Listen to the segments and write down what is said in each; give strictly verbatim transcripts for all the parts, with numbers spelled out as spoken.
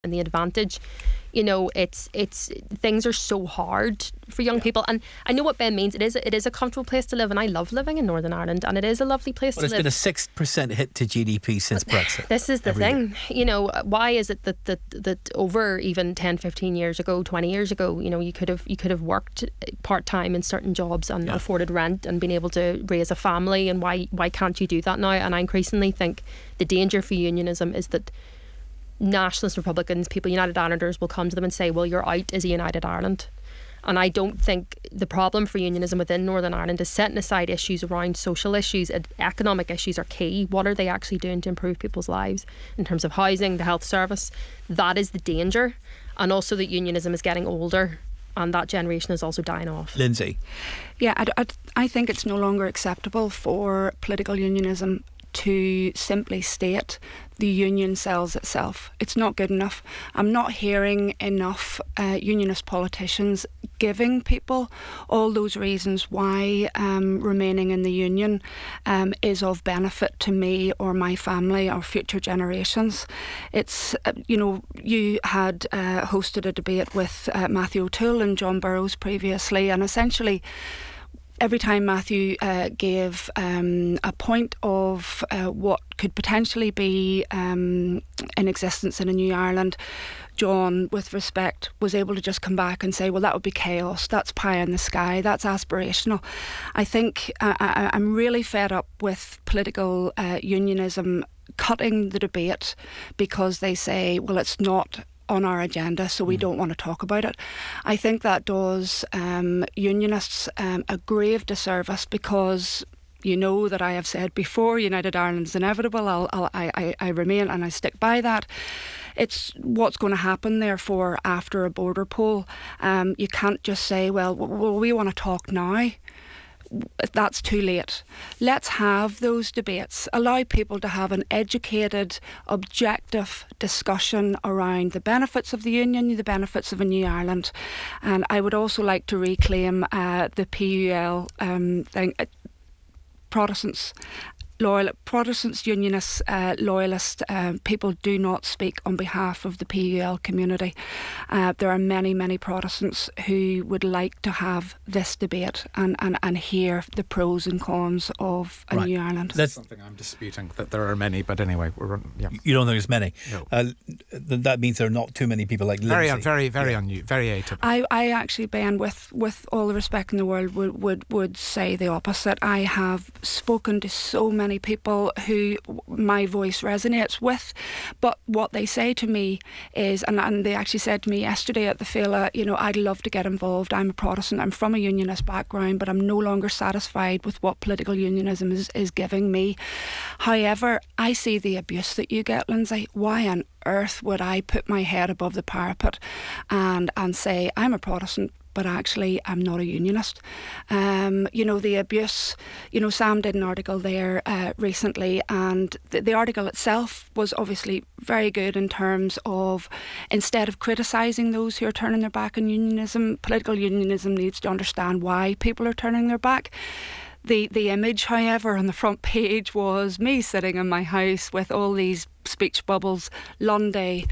and the advantage. You know, it's it's things are so hard for young yeah. people, and I know what Ben means. It is it is a comfortable place to live, and I love living in Northern Ireland, and it is a lovely place well, to it's live. It's been a six percent hit to G D P since but Brexit. This is the thing, year. you know. Why is it that, that that over even ten, fifteen years ago, twenty years ago, you know, you could have you could have worked part time in certain jobs and yeah. afforded rent and been able to raise a family, and why why can't you do that now? And I increasingly think the danger for unionism is that Nationalist Republicans, people, United Irelanders will come to them and say, well, you're out as a United Ireland. And I don't think the problem for unionism within Northern Ireland is setting aside issues around social issues. Economic issues are key. What are they actually doing to improve people's lives in terms of housing, the health service? That is the danger. And also that unionism is getting older, and that generation is also dying off. Lindsay? Yeah, I, I, I think it's no longer acceptable for political unionism to simply state the union sells itself. It's not good enough. I'm not hearing enough uh, unionist politicians giving people all those reasons why um, remaining in the union um, is of benefit to me or my family or future generations. It's, uh, you know, you had uh, hosted a debate with uh, Matthew O'Toole and John Burrows previously, and essentially every time Matthew uh, gave um, a point of uh, what could potentially be um, in existence in a new Ireland, John, with respect, was able to just come back and say, well, that would be chaos, that's pie in the sky, that's aspirational. I think uh, I, I'm really fed up with political uh, unionism cutting the debate because they say, well, it's not on our agenda, so we mm. don't want to talk about it. I think that does um, unionists um, a grave disservice, because you know that I have said before, United Ireland is inevitable. I'll, I'll, I, I remain and I stick by that. It's what's going to happen, therefore, after a border poll. Um, you can't just say, well, well, we want to talk now. That's too late. Let's have those debates. Allow people to have an educated, objective discussion around the benefits of the union, the benefits of a new Ireland. And I would also like to reclaim uh, the P U L um, thing. Protestants, loyal Protestants, Unionists, uh, Loyalists, uh, people do not speak on behalf of the P U L community. Uh, there are many, many Protestants who would like to have this debate and, and, and hear the pros and cons of a right. new Ireland. That's something I'm disputing, that there are many, but anyway, we're yeah. You don't think there's many? No. Uh, th- that means there are not too many people like Lindsay. Very, un- very, very, yeah. un- very atypical. I, I actually, Ben, with, with all the respect in the world, would, would, would say the opposite. I have spoken to so many people who my voice resonates with, but what they say to me is, and, and they actually said to me yesterday at the Féile, you know, I'd love to get involved. I'm a Protestant, I'm from a unionist background, but I'm no longer satisfied with what political unionism is, is giving me. However, I see the abuse that you get, Lindsay. Why on earth would I put my head above the parapet and, and say, I'm a Protestant, but actually I'm not a unionist? Um, you know, the abuse, you know, Sam did an article there uh, recently, and the, the article itself was obviously very good in terms of, instead of criticising those who are turning their back on unionism, political unionism needs to understand why people are turning their back. The the image, however, on the front page was me sitting in my house with all these speech bubbles, Lundy,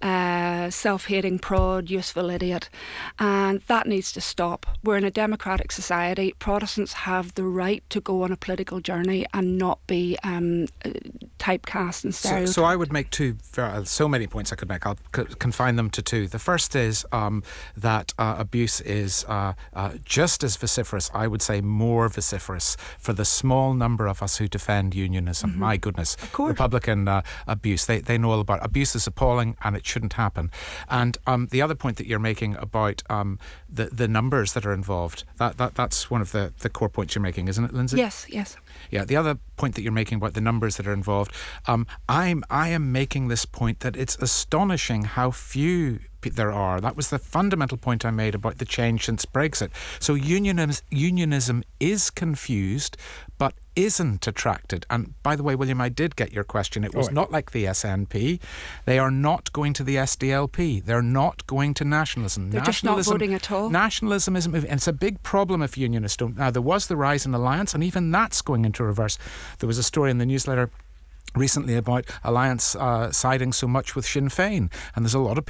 uh, self-hating prod, useful idiot, and that needs to stop. We're in a democratic society. Protestants have the right to go on a political journey and not be um, typecast and stereotyped. So, so I would make two, so many points I could make. I'll c- confine them to two. The first is um, that uh, abuse is uh, uh, just as vociferous, I would say more vociferous, for the small number of us who defend unionism. Mm-hmm. My goodness. Of course. Republican uh, abuse. They they know all about abuse. Is appalling, and it shouldn't happen. And um, the other point that you're making about um, the the numbers that are involved, that, that that's one of the, the core points you're making, isn't it, Lindsay? Yes, yes. Yeah. The other point that you're making about the numbers that are involved, um, I'm I am making this point that it's astonishing how few there are. That was the fundamental point I made about the change since Brexit. So unionism, unionism is confused, but isn't attracted. And by the way, William, I did get your question. It was right. not like the S N P. They are not going to the S D L P. They're not going to nationalism. They're nationalism, just not voting at all. Nationalism isn't moving. And it's a big problem if unionists don't. Now, there was the Rise and Alliance, and even that's going into reverse. There was a story in the newsletter recently about Alliance uh, siding so much with Sinn Féin, and there's a lot of people